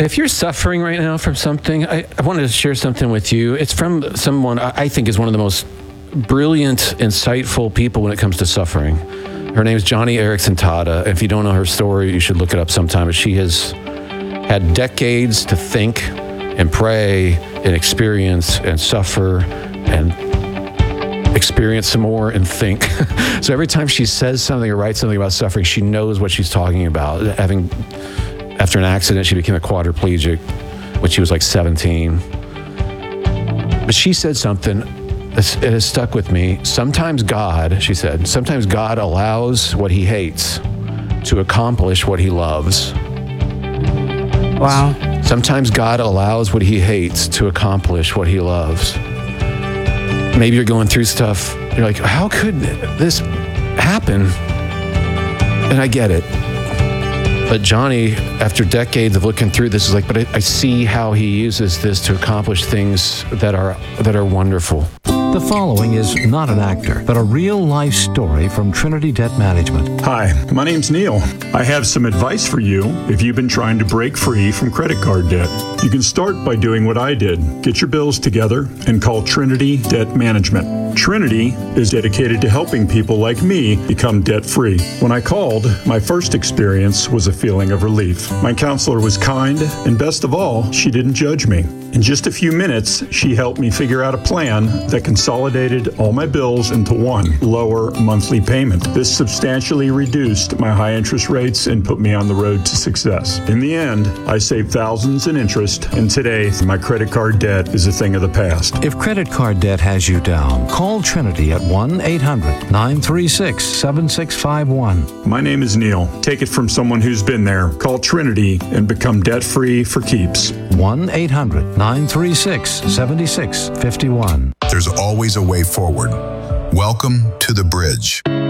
If you're suffering right now from something, I wanted to share something with you. It's from someone I think is one of the most brilliant, insightful people when it comes to suffering. Her name is Joni Eareckson Tada. If you don't know her story, you should look it up sometime. But she has had decades to think and pray and experience and suffer and experience some more and think. So every time she says something or writes something about suffering, she knows what she's talking about. After an accident, she became a quadriplegic when she was like 17. But she said something, it has stuck with me. Sometimes God, she said, sometimes God allows what he hates to accomplish what he loves. Wow. Sometimes God allows what he hates to accomplish what he loves. Maybe you're going through stuff, you're like, how could this happen? And I get it. But Joni, after decades of looking through this, is like, but I see how he uses this to accomplish things that are wonderful. The following is not an actor, but a real-life story from Trinity Debt Management. Hi, my name's Neil. I have some advice for you if you've been trying to break free from credit card debt. You can start by doing what I did. Get your bills together and call Trinity Debt Management. Trinity is dedicated to helping people like me become debt-free. When I called, my first experience was a feeling of relief. My counselor was kind, and best of all, she didn't judge me. In just a few minutes, she helped me figure out a plan that consolidated all my bills into one lower monthly payment. This substantially reduced my high interest rates and put me on the road to success. In the end, I saved thousands in interest, and today, my credit card debt is a thing of the past. If credit card debt has you down, call Trinity at 1-800-936-7651. My name is Neil. Take it from someone who's been there. Call Trinity and become debt-free for keeps. 1-800-936-7651. There's always a way forward. Welcome to The Bridge.